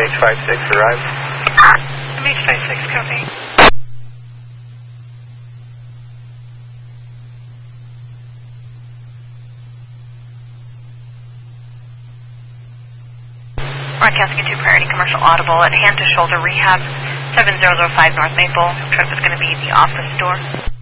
MH56 arrive. MH56, copy. Broadcasting to Priority Commercial Audible at Hand to Shoulder Rehab, 7005 North Maple. Trip is going to be the office door.